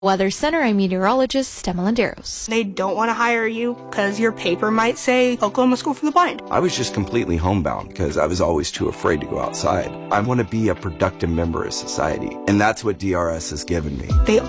Weather Center, I'm meteorologist Emma Landeros. They don't want to hire you because your paper might say Oklahoma School for the Blind. I was just completely homebound because I was always too afraid to go outside. I want to be a productive member of society, and that's what DRS has given me. They